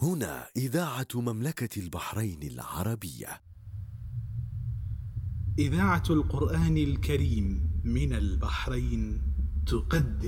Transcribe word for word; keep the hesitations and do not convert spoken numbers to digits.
هنا إذاعة مملكة البحرين العربية. إذاعة القرآن الكريم من البحرين تقدم